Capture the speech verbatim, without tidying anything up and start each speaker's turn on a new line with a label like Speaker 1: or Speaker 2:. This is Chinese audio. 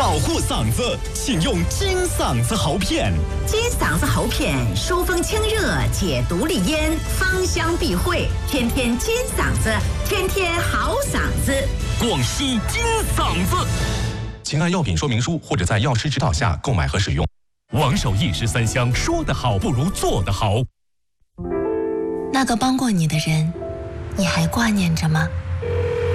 Speaker 1: 保护嗓子，请用金嗓子喉片。
Speaker 2: 金嗓子喉片疏风清热，解毒利咽，芳香避秽，天天金嗓子，天天好嗓子。
Speaker 1: 广西金嗓子，
Speaker 3: 请按药品说明书或者在药师指导下购买和使用。
Speaker 1: 王守义十三香，说得好不如做得好。
Speaker 4: 那个帮过你的人，你还挂念着吗？